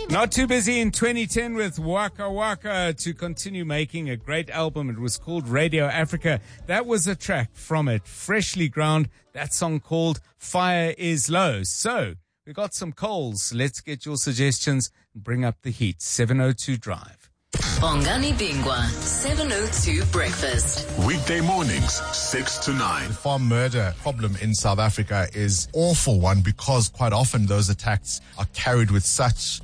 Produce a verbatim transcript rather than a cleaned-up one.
Not too busy in twenty ten with Waka Waka to continue making a great album. It was called Radio Africa. That was a track from it, freshly ground. That song called Fire Is Low. So we got some coals. Let's get your suggestions and bring up the heat. seven oh two Drive. Bongani Bingwa, seven oh two Breakfast. Weekday mornings, six to nine. The farm murder problem in South Africa is awful one because quite often those attacks are carried with such